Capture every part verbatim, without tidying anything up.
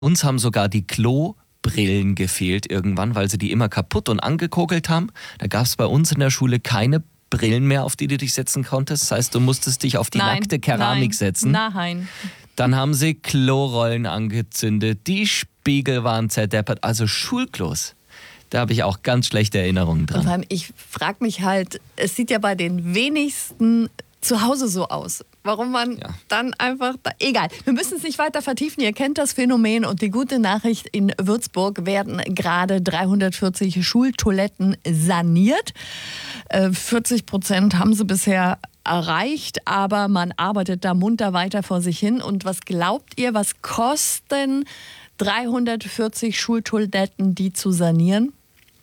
Uns haben sogar die Klobrillen gefehlt irgendwann, weil sie die immer kaputt und angekokelt haben. Da gab es bei uns in der Schule keine Brillen mehr, auf die du dich setzen konntest. Das heißt, du musstest dich auf die Nein, nackte Keramik nein, setzen. Nein. Dann haben sie Klorollen angezündet, die Spiegel waren zerdeppert, also Schulklos. Da habe ich auch ganz schlechte Erinnerungen Und vor dran. allem, ich frage mich halt, es sieht ja bei den wenigsten zu Hause so aus. Warum man Ja. dann einfach, da, egal, wir müssen es nicht weiter vertiefen, ihr kennt das Phänomen und die gute Nachricht, in Würzburg werden gerade dreihundertvierzig Schultoiletten saniert. Äh, vierzig Prozent haben sie bisher erreicht, aber man arbeitet da munter weiter vor sich hin. Und was glaubt ihr, was kosten dreihundertvierzig Schultoiletten, die zu sanieren?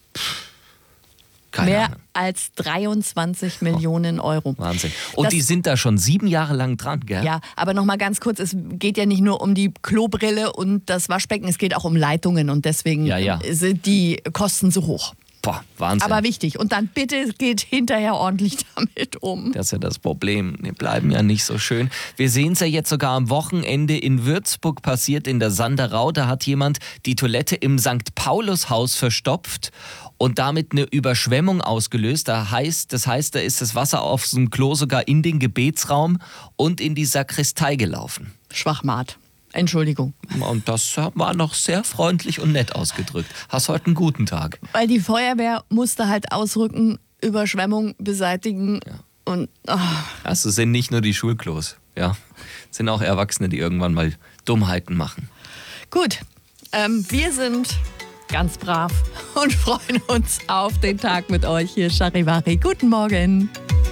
Keine Mehr Ahnung. als dreiundzwanzig Millionen Euro. Wahnsinn. Und Das- die sind da schon sieben Jahre lang dran, gell? Ja, aber noch mal ganz kurz, es geht ja nicht nur um die Klobrille und das Waschbecken, es geht auch um Leitungen und deswegen Ja, ja. sind die Kosten so hoch. Boah, Wahnsinn. Aber wichtig. Und dann bitte geht hinterher ordentlich damit um. Das ist ja das Problem. Die bleiben ja nicht so schön. Wir sehen es ja jetzt sogar am Wochenende in Würzburg passiert, in der Sanderau. Da hat jemand die Toilette im Sankt Paulus-Haus verstopft und damit eine Überschwemmung ausgelöst. Da heißt, das heißt, da ist das Wasser auf dem Klo sogar in den Gebetsraum und in die Sakristei gelaufen. Schwachmat. Entschuldigung. Und das war noch sehr freundlich und nett ausgedrückt. Hast heute einen guten Tag. Weil die Feuerwehr musste halt ausrücken, Überschwemmung beseitigen und oh, Also sind nicht nur die Schulklos, ja. Sind auch Erwachsene, die irgendwann mal Dummheiten machen. gut. Ähm, wir sind ganz brav und freuen uns auf den Tag mit euch hier, Charivari. Guten Morgen.